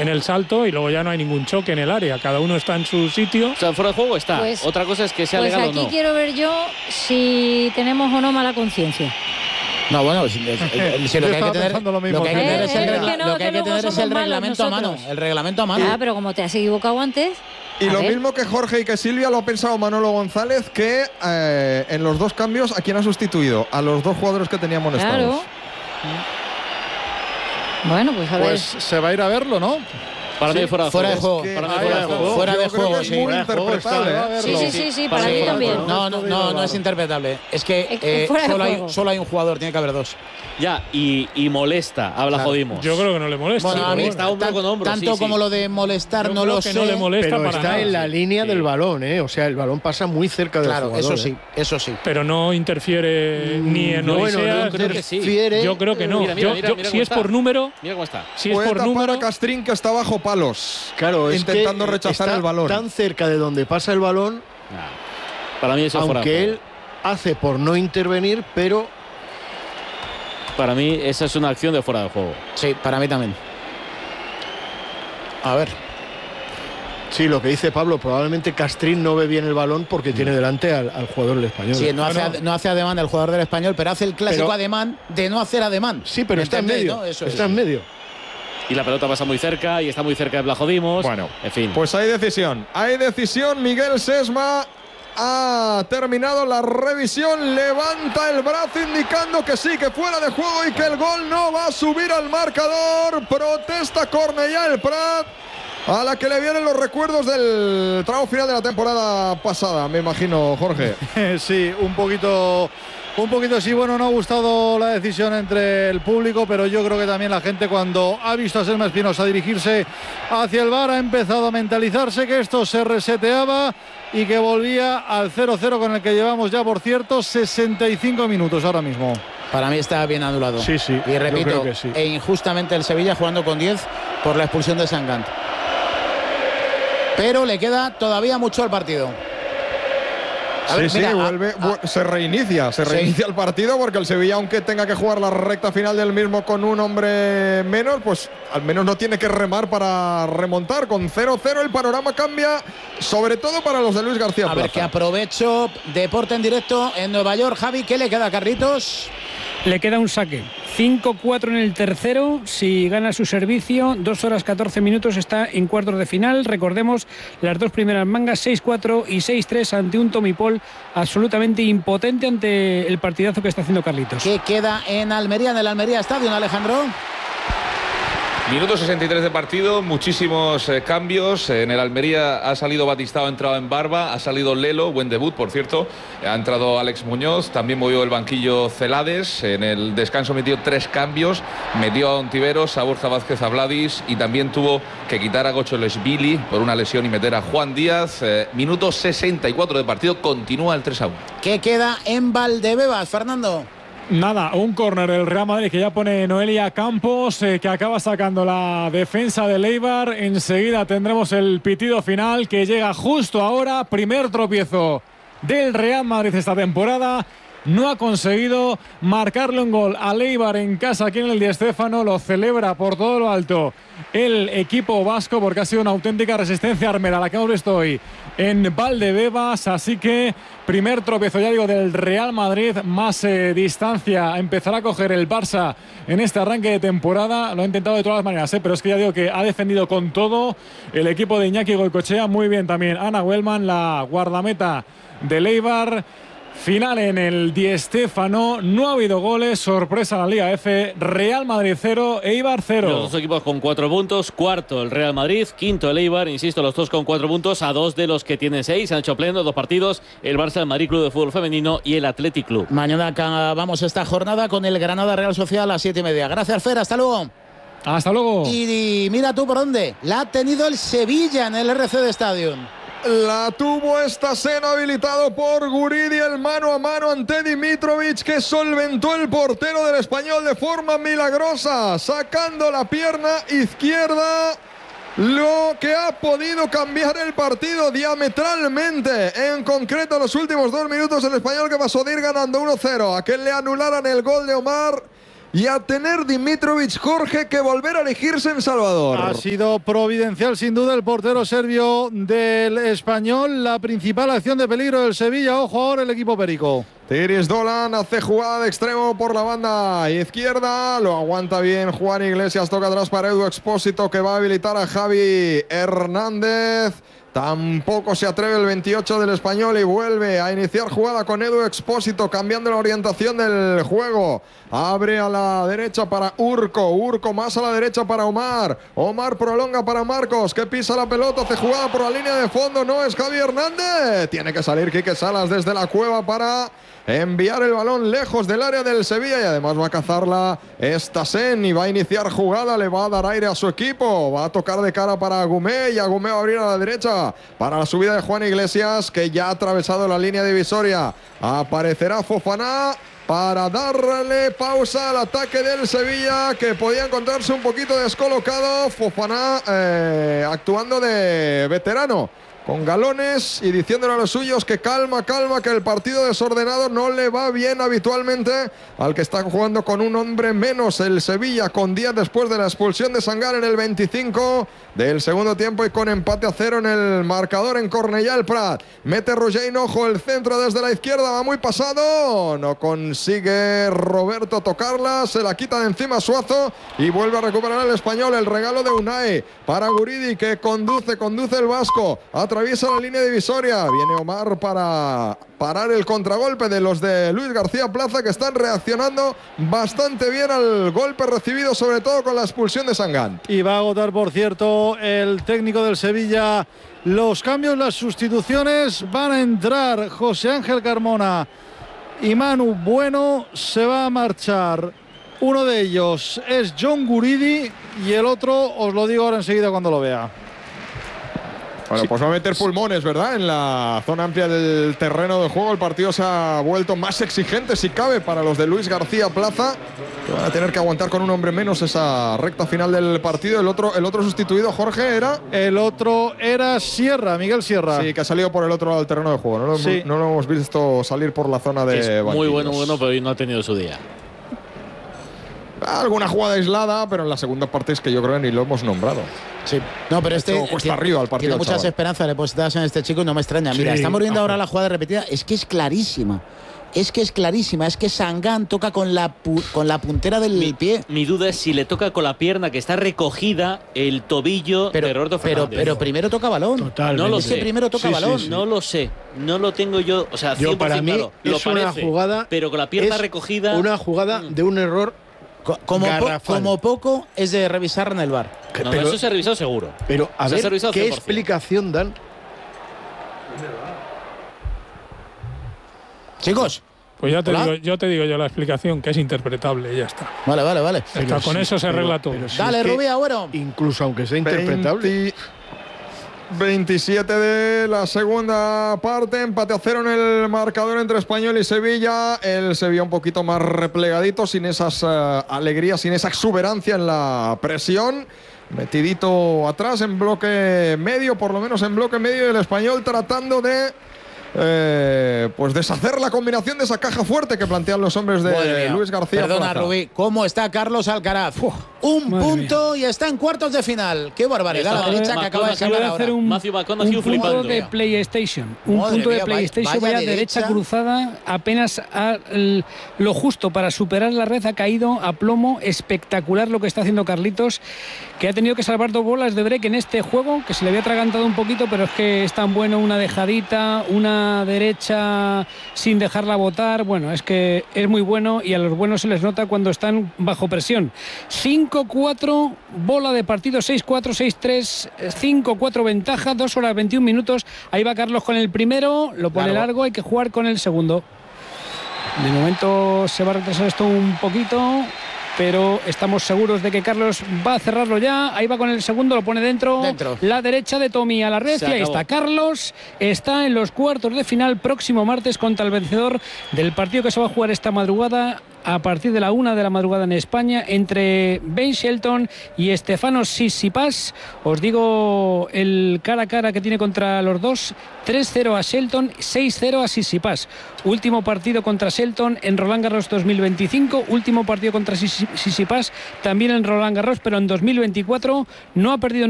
en el salto y luego ya no hay ningún choque en el área, cada uno está en su sitio. O sea, fuera de juego está. Pues, otra cosa es que sea pues legal o aquí no. quiero ver yo si tenemos o no mala conciencia. No, bueno, si lo que hay que tener, lo que hay que tener es el reglamento a mano. El reglamento a mano. Ah, pero como te has equivocado antes. Y lo mismo que Jorge y que Silvia lo ha pensado Manolo González, que en los dos cambios, ¿a quién ha sustituido? A los dos jugadores que tenía amonestados. Claro. Bueno, pues a ver. Pues se va a ir a verlo, ¿no? Para mí fuera de juego. Fuera de juego, es muy interpretable. Sí, para mí también. No es interpretable. Es que solo hay un jugador, tiene que haber dos. Ya, y molesta, jodimos. Yo creo que no le molesta. Bueno, a mí está hombro con hombro. Tanto como lo de molestar Yo no creo lo que sé. no le molesta pero para está nada. en la línea del balón, ¿eh? O sea, el balón pasa muy cerca del jugador. Claro, eso sí. Pero no interfiere ni en Odisea. creo que sí. Yo creo que no. Mira Si es por número, Mira cómo está. si es Puede por tapar número, a Castrín, que está bajo palos. Claro, es intentando que rechazar está el balón. tan cerca de donde pasa el balón, Para mí eso es fuera de aunque juego. él hace por no intervenir, pero Para mí esa es una acción de fuera de juego. Sí, para mí también. A ver. sí, lo que dice Pablo, probablemente Castrín no ve bien el balón porque tiene delante al jugador del Español. Sí, no hace ademán el jugador del Español, pero hace el clásico ademán de no hacer ademán. Sí, pero está en medio. ¿no? Está en medio. Y la pelota pasa muy cerca y está muy cerca de Blajodimos. Bueno, en fin. Pues hay decisión. Miguel Sesma ha terminado la revisión. Levanta el brazo indicando que sí, que fuera de juego y que el gol no va a subir al marcador. Protesta Cornellà el Prat, a la que le vienen los recuerdos del tramo final de la temporada pasada, me imagino, Jorge. Sí, un poquito sí. Bueno, no ha gustado la decisión entre el público, pero yo creo que también la gente, cuando ha visto a Sesma Espinosa dirigirse hacia el VAR, ha empezado a mentalizarse que esto se reseteaba y que volvía al 0-0, con el que llevamos ya, por cierto, 65 minutos ahora mismo. Para mí está bien anulado. Sí. Y repito, yo creo que sí. E injustamente el Sevilla jugando con 10 por la expulsión de Sangant. Pero le queda todavía mucho al partido. Se reinicia el partido, porque el Sevilla, aunque tenga que jugar la recta final del mismo con un hombre menos, pues al menos no tiene que remar para remontar. Con 0-0 el panorama cambia, sobre todo para los de Luis García Plaza. A ver, que aprovecho Deporte en directo en Nueva York. Javi, ¿qué le queda a Carlitos? Le queda un saque. 5-4 en el tercero. Si gana su servicio, 2 horas 14 minutos, está en cuartos de final. Recordemos las dos primeras mangas, 6-4 y 6-3, ante un Tommy Paul absolutamente impotente ante el partidazo que está haciendo Carlitos. ¿Qué queda en Almería, en el Almería Stadium, Alejandro? Minuto 63 de partido, muchísimos cambios. En el Almería ha salido Batistao, ha entrado en Barba, ha salido Lelo, buen debut, por cierto. Ha entrado Alex Muñoz, también movió el banquillo Celades. En el descanso metió 3 cambios, metió a Ontiveros, a Borja Vázquez, a Vladis, y también tuvo que quitar a Gocho Lesbili por una lesión y meter a Juan Díaz. Minuto 64 de partido, continúa el 3-1. ¿Qué queda en Valdebebas, Fernando? Nada, un córner del Real Madrid que ya pone Noelia Campos, que acaba sacando la defensa del Eibar. Enseguida tendremos el pitido final, que llega justo ahora. Primer tropiezo del Real Madrid esta temporada. No ha conseguido marcarle un gol al Eibar en casa aquí en el Di Stéfano. Lo celebra por todo lo alto el equipo vasco, porque ha sido una auténtica resistencia armera la que hemos visto hoy en Valdebebas. Así que primer tropiezo, ya digo, del Real Madrid. Más distancia empezará a coger el Barça en este arranque de temporada. Lo ha intentado de todas las maneras, pero es que ya digo que ha defendido con todo el equipo de Iñaki Goicoechea. Muy bien también Ana Wellman, la guardameta del Eibar. Final en el Di Stéfano, no ha habido goles, sorpresa en la Liga F, Real Madrid 0, Eibar 0. Los dos equipos con 4 puntos, cuarto el Real Madrid, quinto el Eibar, insisto, los dos con 4 puntos, a 2 de los que tienen 6, han hecho pleno 2 partidos, el Barça, el Madrid Club de Fútbol Femenino y el Athletic Club. Mañana acabamos esta jornada con el Granada Real Sociedad a las 7:30. Gracias, Fer, hasta luego. Hasta luego. Y mira tú por dónde, la ha tenido el Sevilla en el RC de Stadium. La tuvo Staseno, habilitado por Guridi, el mano a mano ante Dimitrovic, que solventó el portero del Español de forma milagrosa, sacando la pierna izquierda, lo que ha podido cambiar el partido diametralmente. En concreto, los últimos 2 minutos, el Español, que pasó de ir ganando 1-0 a que le anularan el gol de Omar, y a tener Dimitrovic, Jorge, que volver a elegirse en Salvador. Ha sido providencial sin duda el portero serbio del Español, la principal acción de peligro del Sevilla. Ojo ahora el equipo perico. Tiris Dolan hace jugada de extremo por la banda izquierda, lo aguanta bien Juan Iglesias, toca atrás para Edu Expósito, que va a habilitar a Javi Hernández. Tampoco se atreve el 28 del Español y vuelve a iniciar jugada con Edu Expósito, cambiando la orientación del juego. Abre a la derecha para Urco más a la derecha para Omar prolonga para Marcos, que pisa la pelota, hace jugada por la línea de fondo, no es Javi Hernández, tiene que salir Quique Salas desde la cueva para enviar el balón lejos del área del Sevilla, y además va a cazarla Stassen y va a iniciar jugada, le va a dar aire a su equipo, va a tocar de cara para Agumé, y Agumé va a abrir a la derecha para la subida de Juan Iglesias, que ya ha atravesado la línea divisoria. Aparecerá Fofana para darle pausa al ataque del Sevilla, que podía encontrarse un poquito descolocado. Fofana actuando de veterano, con galones y diciéndole a los suyos que calma, que el partido desordenado no le va bien habitualmente al que está jugando con un hombre menos el Sevilla, con 10 después de la expulsión de Sangar en el 25 del segundo tiempo, y con empate a 0 en el marcador en Cornellà el Prat. Mete Roger Hinojo el centro desde la izquierda, va muy pasado, no consigue Roberto tocarla, se la quita de encima Suazo y vuelve a recuperar el Español. El regalo de Unai para Guridi, que conduce el vasco, atraviesa la línea divisoria, viene Omar para parar el contragolpe de los de Luis García Plaza, que están reaccionando bastante bien al golpe recibido, sobre todo con la expulsión de Sangán. Y va a agotar, por cierto, el técnico del Sevilla los cambios, las sustituciones. Van a entrar José Ángel Carmona y Manu Bueno. Se va a marchar uno de ellos, es John Guridi, y el otro os lo digo ahora enseguida cuando lo vea. Bueno, pues va a meter pulmones, ¿verdad? En la zona amplia del terreno de juego. El partido se ha vuelto más exigente, si cabe, para los de Luis García Plaza, que van a tener que aguantar con un hombre menos esa recta final del partido. El otro sustituido, Jorge, era... El otro era Sierra, Miguel Sierra. Sí, que ha salido por el otro lado del terreno de juego. No lo hemos visto salir por la zona de banquillos. Muy bueno, pero hoy no ha tenido su día. Alguna jugada aislada, pero en la segunda parte es que yo creo que ni lo hemos nombrado. Sí, no, pero cuesta arriba al partido. Tiene muchas esperanzas depositadas en este chico y no me extraña. Mira, estamos viendo ahora la jugada repetida, es que es clarísima. Es que Sangán toca con la puntera del pie. Mi duda es si le toca con la pierna que está recogida el tobillo de Roberto Fernández. Pero primero toca balón. Totalmente. No lo sé. Primero toca balón. Sí. No lo sé. No lo tengo yo. O sea, 100% para mí claro. Es una jugada. Pero con la pierna recogida. Una jugada de un error. Como poco es de revisar en el VAR. No, eso se ha revisado seguro. Pero a ver, ¿qué explicación dan? Chicos, pues yo te digo la explicación, que es interpretable, ya está. Vale. Con eso se arregla todo. Dale, Rubí, Agüero. Incluso aunque sea interpretable. 27 de la segunda parte, empate a 0 en el marcador entre Español y Sevilla. El Sevilla un poquito más replegadito, sin esas alegrías, sin esa exuberancia en la presión. Metidito atrás en bloque medio, por lo menos en bloque medio, del Español tratando de pues deshacer la combinación de esa caja fuerte que plantean los hombres de Luis García. Perdona, Rubí, ¿cómo está Carlos Alcaraz? Un punto y está en cuartos de final. Qué barbaridad la derecha que acaba de sacar ahora. Un punto de PlayStation. Un punto de PlayStation, vaya derecha cruzada, apenas a lo justo para superar la red, ha caído a plomo. Espectacular lo que está haciendo Carlitos, que ha tenido que salvar 2 bolas de break en este juego, que se le había atragantado un poquito, pero es que es tan bueno, una dejadita, una derecha sin dejarla botar. Bueno, es que es muy bueno, y a los buenos se les nota cuando están bajo presión. 5-4, bola de partido, 6-4, 6-3, 5-4 ventaja, 2 horas 21 minutos. Ahí va Carlos con el primero, lo pone largo, hay que jugar con el segundo. De momento se va a retrasar esto un poquito, pero estamos seguros de que Carlos va a cerrarlo ya. Ahí va con el segundo, lo pone dentro. La derecha de Tommy a la red, y ahí está Carlos. Está en los cuartos de final, próximo martes, contra el vencedor del partido que se va a jugar esta madrugada a partir de la 1 de la madrugada en España entre Ben Shelton y Stefanos Tsitsipas. Os digo el cara a cara que tiene contra los dos: 3-0 a Shelton, 6-0 a Tsitsipas. Último partido contra Shelton en Roland Garros 2025, último partido contra Tsitsipas también en Roland Garros, pero en 2024 no ha perdido